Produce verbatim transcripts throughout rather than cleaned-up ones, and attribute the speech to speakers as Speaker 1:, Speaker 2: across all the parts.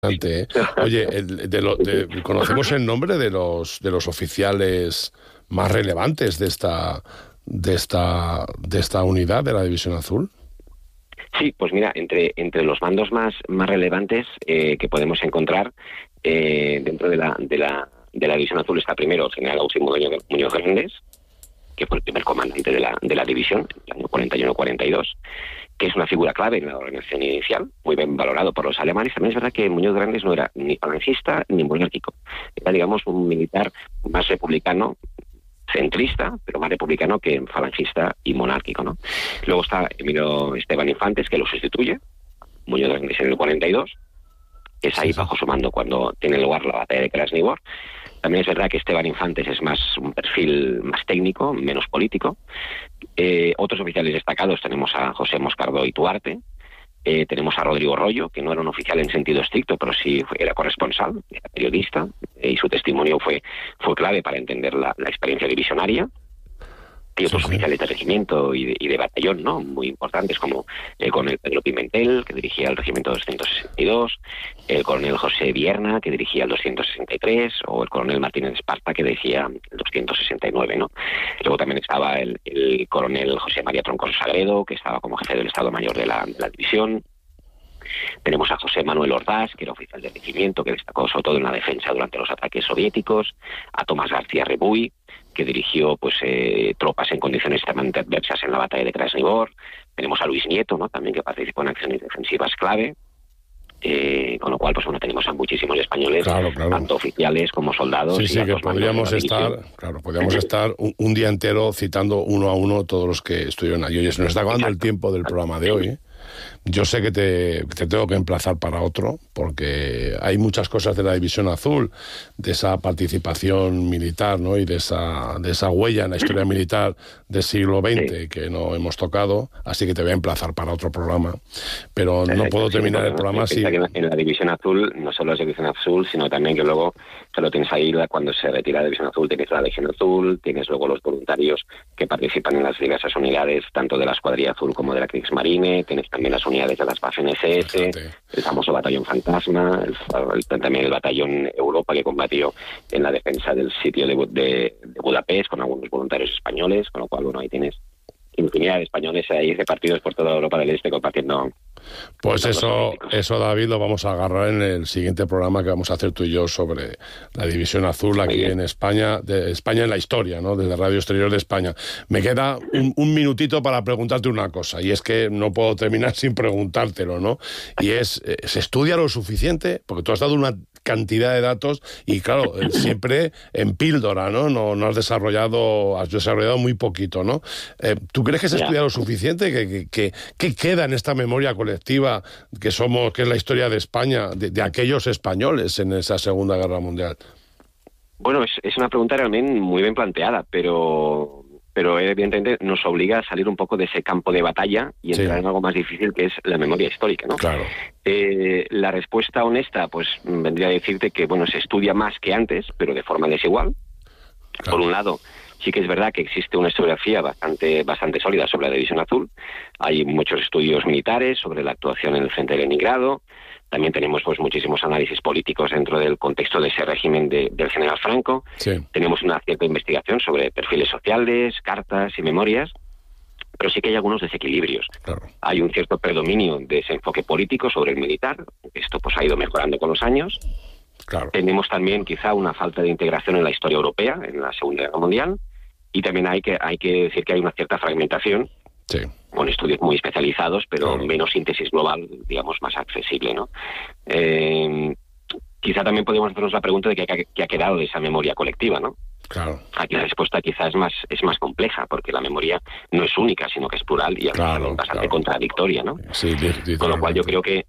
Speaker 1: ¿eh? Oye, el, de lo, de, ¿conocemos el nombre de los de los oficiales más relevantes de esta de esta de esta unidad de la División Azul?
Speaker 2: Sí, pues mira, entre entre los mandos más más relevantes eh, que podemos encontrar eh, dentro de la de la de la División Azul está primero el general Agustín Muñoz, Muñoz Grandes, que fue el primer comandante de la de la división, en el año cuarenta y uno cuarenta y dos, que es una figura clave en la organización inicial, muy bien valorado por los alemanes. También es verdad que Muñoz Grandes no era ni falangista ni monárquico, era, digamos, un militar más republicano, centrista, pero más republicano que falangista y monárquico, ¿no? Luego está Emilio Esteban Infantes, que lo sustituye, Muñoz Grandes en el cuarenta y dos, es ahí bajo su mando cuando tiene lugar la batalla de Krasnivor. También es verdad que Esteban Infantes es más un perfil más técnico, menos político. Eh, otros oficiales destacados tenemos a José Moscardo y Tuarte, eh, tenemos a Rodrigo Rollo, que no era un oficial en sentido estricto, pero sí era corresponsal, era periodista, eh, y su testimonio fue, fue clave para entender la, la experiencia divisionaria. Y otros sí, sí. oficiales de regimiento y de, y de batallón, ¿no?, muy importantes, como el coronel Pedro Pimentel, que dirigía el regimiento doscientos sesenta y dos, el coronel José Vierna, que dirigía el doscientos sesenta y tres, o el coronel Martínez Esparta, que dirigía el doscientos sesenta y nueve, ¿no? Luego también estaba el, el coronel José María Troncoso Sagredo, que estaba como jefe del Estado Mayor de la, de la división. Tenemos a José Manuel Ordaz, que era oficial de regimiento, que destacó sobre todo en la defensa durante los ataques soviéticos, a Tomás García Rebuy, que dirigió pues eh, tropas en condiciones extremadamente adversas en la batalla de Krasnivor. Tenemos a Luis Nieto, ¿no?, también, que participó en acciones defensivas clave. Eh, con lo cual, pues bueno, tenemos a muchísimos españoles, claro, claro. tanto oficiales como soldados.
Speaker 1: Sí, sí, que podríamos estar, claro, podríamos estar un, un día entero citando uno a uno todos los que estuvieron allí. Oye, se nos está acabando Exacto. el tiempo del programa de hoy, ¿eh? Yo sé que te, te tengo que emplazar para otro, porque hay muchas cosas de la División Azul, de esa participación militar, ¿no?, y de esa, de esa huella en la historia militar del siglo veinte sí. que no hemos tocado, así que te voy a emplazar para otro programa. Pero no puedo terminar el programa sin...
Speaker 2: En la División Azul, no solo es la División Azul, sino también que luego te lo tienes ahí, cuando se retira la División Azul, tienes la Legión Azul, tienes luego los voluntarios que participan en las diversas unidades, tanto de la Escuadrilla Azul como de la Kriegsmarine, tienes también las unidades de las Waffen ese ese, el famoso Batallón Fantasma, el, el, también el Batallón Europa, que combatió en la defensa del sitio de, de, de Budapest con algunos voluntarios españoles, con lo cual, bueno, ahí tienes infinidad de españoles ahí repartidos por toda Europa del Este compartiendo.
Speaker 1: Pues eso, eso, David, lo vamos a agarrar en el siguiente programa que vamos a hacer tú y yo sobre la División Azul aquí en España, de España en la historia, ¿no?, desde Radio Exterior de España. Me queda un, un minutito para preguntarte una cosa, y es que no puedo terminar sin preguntártelo, ¿no? Y es, ¿se estudia lo suficiente? Porque tú has dado una cantidad de datos y, claro, siempre en píldora, ¿no? No, no has desarrollado, has desarrollado muy poquito, ¿no? Eh, ¿Tú crees que se estudia lo suficiente? ¿Qué que, que, que queda en esta memoria colectiva que somos, que es la historia de España, de, de aquellos españoles en esa Segunda Guerra Mundial?
Speaker 2: Bueno, es, es una pregunta realmente muy bien planteada, pero... pero evidentemente nos obliga a salir un poco de ese campo de batalla y entrar sí. en algo más difícil, que es la memoria histórica, ¿no?
Speaker 1: Claro.
Speaker 2: Eh, la respuesta honesta, pues vendría a decirte que, bueno, se estudia más que antes, pero de forma desigual. Claro. Por un lado, sí que es verdad que existe una historiografía bastante bastante sólida sobre la División Azul. Hay muchos estudios militares sobre la actuación en el frente de Leningrado. También tenemos pues muchísimos análisis políticos dentro del contexto de ese régimen de, del general Franco.
Speaker 1: Sí.
Speaker 2: Tenemos una cierta investigación sobre perfiles sociales, cartas y memorias, pero sí que hay algunos desequilibrios.
Speaker 1: Claro.
Speaker 2: Hay un cierto predominio de ese enfoque político sobre el militar. Esto pues ha ido mejorando con los años.
Speaker 1: Claro.
Speaker 2: Tenemos también quizá una falta de integración en la historia europea, en la Segunda Guerra Mundial, y también hay que, hay que decir que hay una cierta fragmentación.
Speaker 1: Sí.
Speaker 2: Con estudios muy especializados, pero
Speaker 1: claro.
Speaker 2: menos síntesis global, digamos, más accesible, ¿no? Eh, quizá también podríamos hacernos la pregunta de qué, qué ha quedado de esa memoria colectiva, ¿no?
Speaker 1: Claro.
Speaker 2: Aquí la respuesta quizás es más es más compleja, porque la memoria no es única, sino que es plural y
Speaker 1: claro,
Speaker 2: bastante
Speaker 1: claro.
Speaker 2: contradictoria, ¿no?
Speaker 1: Sí,
Speaker 2: con lo cual yo creo que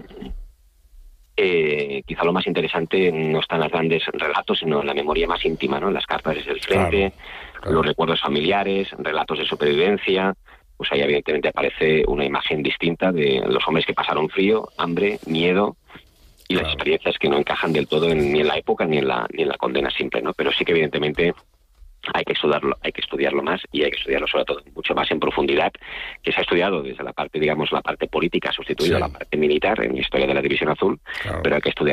Speaker 2: eh, quizá lo más interesante no está en los grandes relatos, sino en la memoria más íntima, ¿no? En las cartas desde el frente,
Speaker 1: claro, claro.
Speaker 2: los recuerdos familiares, relatos de supervivencia. Pues ahí evidentemente aparece una imagen distinta de los hombres que pasaron frío, hambre, miedo y claro. las experiencias que no encajan del todo en, ni en la época ni en la ni en la condena simple, ¿no? Pero sí que evidentemente hay que estudiarlo, hay que estudiarlo más y hay que estudiarlo sobre todo mucho más en profundidad, que se ha estudiado desde la parte, digamos, la parte política, sustituido sí. a la parte militar en la historia de la División Azul,
Speaker 1: claro.
Speaker 2: pero hay que estudiar